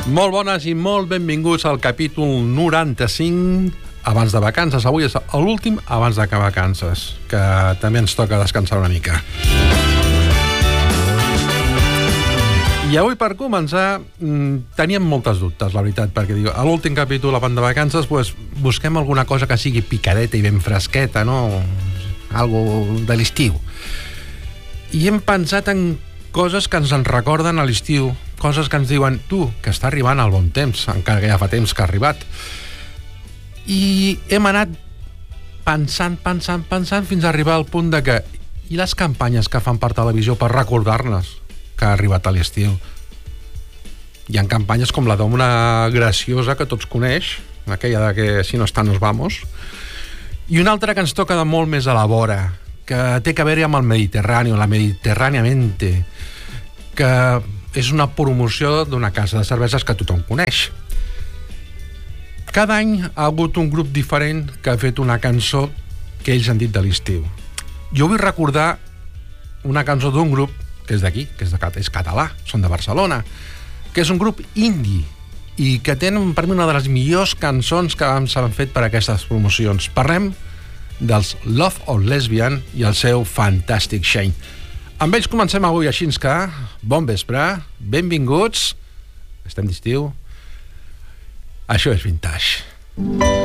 Molt bones i molt benvinguts al capítol 95 abans de vacances. Avui és l'últim abans d'acabar vacances, que també ens toca descansar una mica. I avui, per començar, teníem moltes dubtes, la veritat, perquè dic, a l'últim capítol abans de vacances busquem alguna cosa que sigui picadeta i ben fresqueta, no? Algo de l'estiu. I hem pensat en coses que ens en recorden a l'estiu, coses que ens diuen, tu, que està arribant el bon temps, encara que ja fa temps que ha arribat. I hem anat pensant fins a arribar al punt de que i les campanyes que fan per televisió per recordar-nos que ha arribat a l'estiu? Hi ha campanyes com la d'una graciosa que tots coneix, aquella de que si no està nos vamos, i una altra que ens toca de molt més a la vora, que té a veure amb el Mediterrani, la Mediterràniamente, que és una promoció d'una casa de cerveses que tothom coneix. Cada any ha hagut un grup diferent que ha fet una cançó que ells han dit de l'estiu. Jo vull recordar una cançó d'un grup que és d'aquí, que és català, són de Barcelona, que és un grup indie i que tenen per mi una de les millors cançons que s'han fet per a aquestes promocions. Parlem dels Love of Lesbian i el seu Fantastic Shame. Amb ells comencem avui, així que bon vespre, benvinguts, estem d'estiu, això és Vintage.